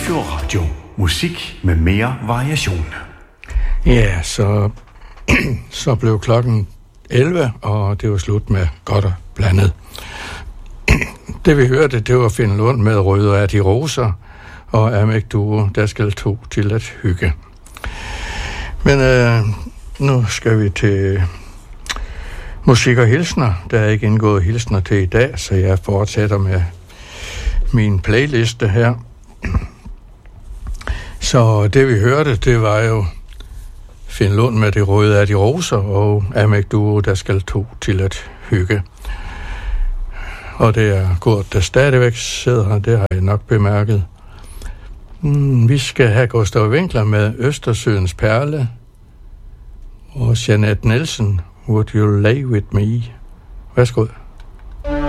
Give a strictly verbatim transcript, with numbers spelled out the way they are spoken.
Radio. Musik med mere variation. Ja, så, så blev klokken elleve, og det var slut med godt og blandet. Det vi hørte, det var Finn Lund med Røde er de roser, og Amek Duo, der skal to til at hygge. Men øh, nu skal vi til musik og hilsner. Der er ikke indgået hilsner til i dag, så jeg fortsætter med min playliste her. Så det vi hørte, det var jo Finn Lund med Det Røde er de roser, og Amek Duo, der skal to til at hygge. Og det er Kurt, der stadigvæk sidder her, det har jeg nok bemærket. Mm, vi skal have Gustav Winkler med Østersøens Perle, og Jeanette Nielsen, Would You Lay With Me? Værsgo.